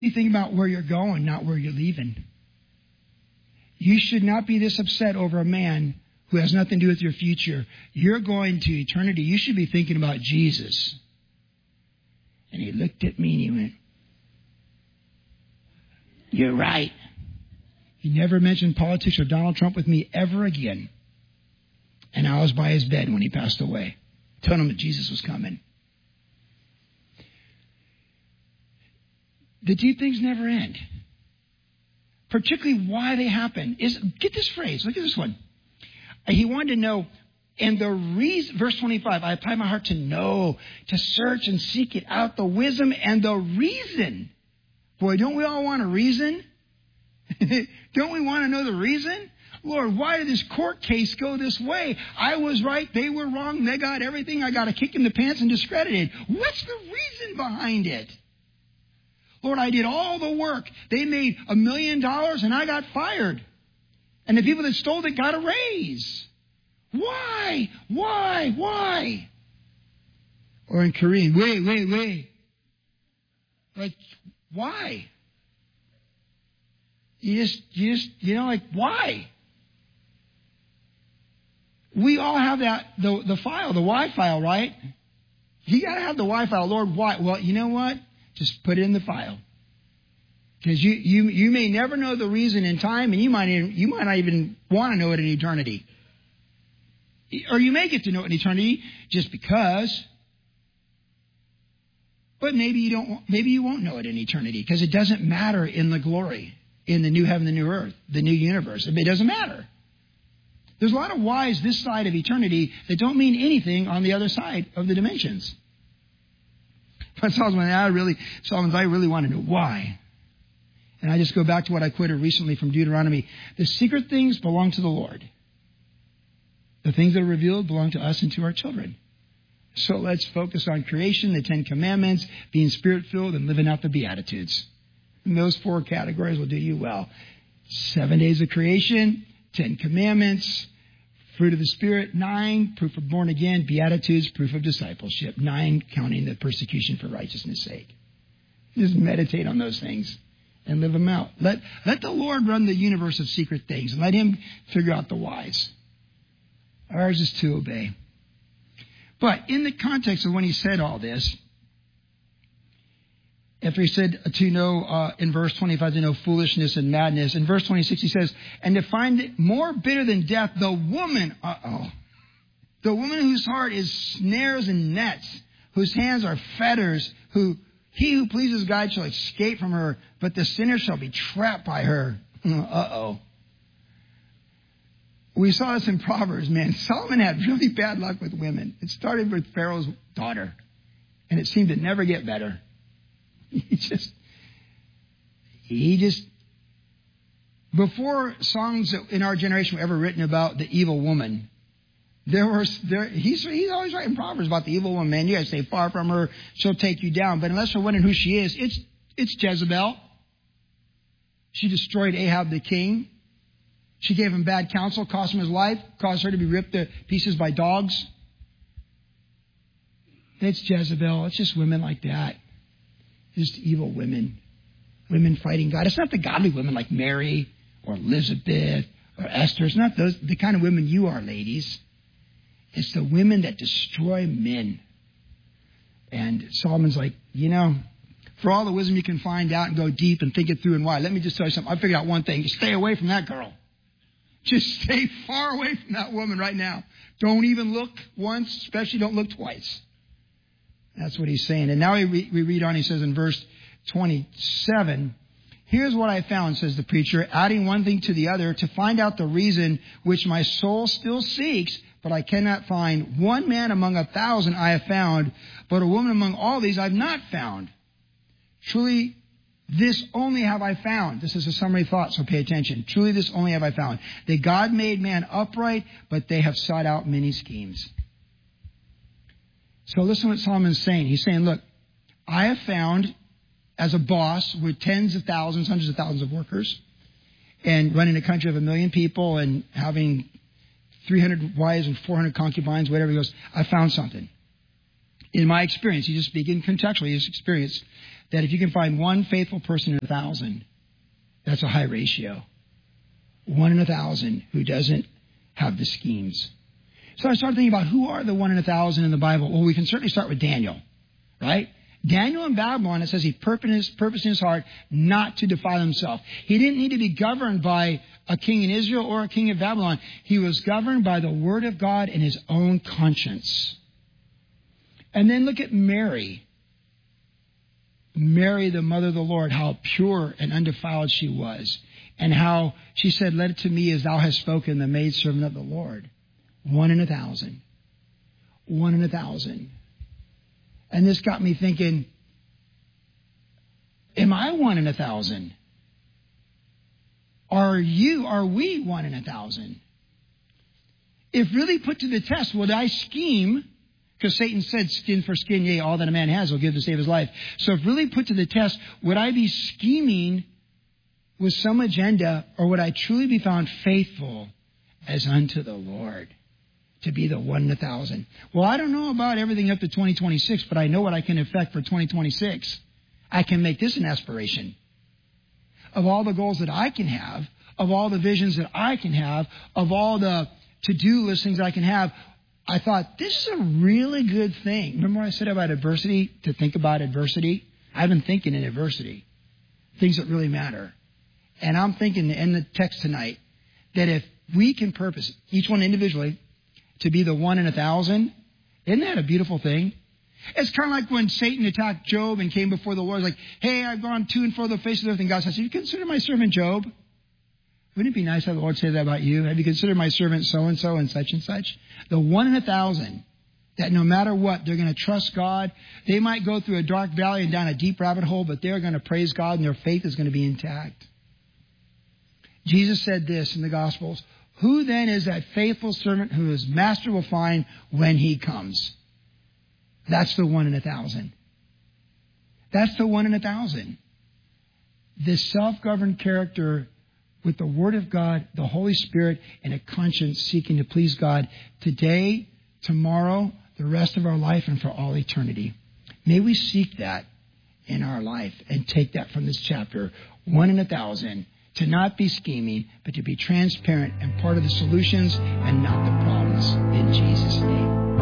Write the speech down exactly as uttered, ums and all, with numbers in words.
You think about where you're going, not where you're leaving. You should not be this upset over a man who has nothing to do with your future. You're going to eternity. You should be thinking about Jesus. And he looked at me and he went, "You're right." He never mentioned politics or Donald Trump with me ever again. And I was by his bed when he passed away, telling him that Jesus was coming. The deep things never end. Particularly why they happen. Is get this phrase. Look at this one. He wanted to know, and the reason, verse twenty-five, I apply my heart to know, to search and seek it out, the wisdom and the reason. Boy, don't we all want a reason? Don't we want to know the reason? Lord, why did this court case go this way? I was right, they were wrong, they got everything, I got a kick in the pants and discredited. What's the reason behind it? Lord, I did all the work. They made a million dollars and I got fired. And the people that stole it got a raise. Why? Why? Why? Or in Korean, wait, wait, wait. Like, why? You just, you just, you know, like, why? We all have that, the, the file, the Y file, right? You got to have the Y file. Lord, why? Well, you know what? Just put it in the file. Because you, you, you may never know the reason in time, and you might, even, you might not even want to know it in eternity. Or you may get to know it in eternity just because. But maybe you don't. Maybe you won't know it in eternity because it doesn't matter in the glory, in the new heaven, the new earth, the new universe. It doesn't matter. There's a lot of whys this side of eternity that don't mean anything on the other side of the dimensions. But Solomon, I really, Solomon, I really want to know why. And I just go back to what I quoted recently from Deuteronomy. The secret things belong to the Lord. The things that are revealed belong to us and to our children. So let's focus on creation, the Ten Commandments, being Spirit-filled, and living out the Beatitudes. And those four categories will do you well. Seven days of creation, Ten Commandments, fruit of the Spirit, nine, proof of born again, Beatitudes, proof of discipleship, nine, counting the persecution for righteousness' sake. Just meditate on those things and live them out. Let, let the Lord run the universe of secret things and let Him figure out the whys. Ours is to obey. But in the context of when He said all this, after He said to know, uh, in verse twenty-five, to know foolishness and madness, in verse twenty-six He says, and to find it more bitter than death, the woman, uh-oh, the woman whose heart is snares and nets, whose hands are fetters, who he who pleases God shall escape from her, but the sinner shall be trapped by her. Uh-oh. We saw this in Proverbs, man. Solomon had really bad luck with women. It started with Pharaoh's daughter, and it seemed to never get better. He just, he just, before songs in our generation were ever written about the evil woman, there was, there, he's, he's always writing Proverbs about the evil woman, man. You guys stay far from her, she'll take you down. But unless you're wondering who she is, it's, it's Jezebel. She destroyed Ahab the king. She gave him bad counsel, cost him his life, caused her to be ripped to pieces by dogs. It's Jezebel. It's just women like that. Just evil women. Women fighting God. It's not the godly women like Mary or Elizabeth or Esther. It's not those the kind of women you are, ladies. It's the women that destroy men. And Solomon's like, you know, for all the wisdom you can find out and go deep and think it through and why, let me just tell you something. I figured out one thing. Stay away from that girl. Just stay far away from that woman right now. Don't even look once, especially don't look twice. That's what he's saying. And now we, re- we read on, he says in verse twenty-seven, here's what I found, says the preacher, adding one thing to the other to find out the reason which my soul still seeks, but I cannot find. One man among a thousand I have found, but a woman among all these I have not found. Truly, this only have I found. This is a summary thought, so pay attention. Truly, this only have I found. That God made man upright, but they have sought out many schemes. So listen to what Solomon's saying. He's saying, look, I have found as a boss with tens of thousands, hundreds of thousands of workers, and running a country of a million people and having three hundred wives and four hundred concubines, whatever, he goes, I found something. In my experience, he's just speaking contextually, his experience, that if you can find one faithful person in a thousand, that's a high ratio. One in a thousand who doesn't have the schemes. So I started thinking about who are the one in a thousand in the Bible. Well, we can certainly start with Daniel, right? Daniel in Babylon, it says he purposed in his heart not to defile himself. He didn't need to be governed by a king in Israel or a king of Babylon. He was governed by the word of God and his own conscience. And then look at Mary. Mary, the mother of the Lord, how pure and undefiled she was. And how she said, let it to me as thou hast spoken, the maidservant of the Lord. One in a thousand. One in a thousand. And this got me thinking, am I one in a thousand? Are you, are we one in a thousand? If really put to the test, would I scheme? Because Satan said, skin for skin, yea, all that a man has will give to save his life. So if really put to the test, would I be scheming with some agenda, or would I truly be found faithful as unto the Lord? To be the one in a thousand. Well, I don't know about everything up to twenty twenty-six, but I know what I can affect for twenty twenty-six. I can make this an aspiration. Of all the goals that I can have, of all the visions that I can have, of all the to-do listings I can have, I thought, this is a really good thing. Remember what I said about adversity, to think about adversity? I've been thinking in adversity, things that really matter. And I'm thinking in the text tonight that if we can purpose, each one individually, to be the one in a thousand, isn't that a beautiful thing? It's kind of like when Satan attacked Job and came before the Lord, like, hey, I've gone to and fro the face of the earth. And God says, have you considered my servant Job? Wouldn't it be nice to have the Lord say that about you? Have you considered my servant so-and-so and such and such? The one in a thousand, that no matter what, they're going to trust God. They might go through a dark valley and down a deep rabbit hole, but they're going to praise God and their faith is going to be intact. Jesus said this in the Gospels, who then is that faithful servant who his master will find when he comes? That's the one in a thousand. That's the one in a thousand. This self-governed character with the Word of God, the Holy Spirit, and a conscience seeking to please God today, tomorrow, the rest of our life, and for all eternity. May we seek that in our life and take that from this chapter. One in a thousand. To not be scheming, but to be transparent and part of the solutions and not the problems. In Jesus' name.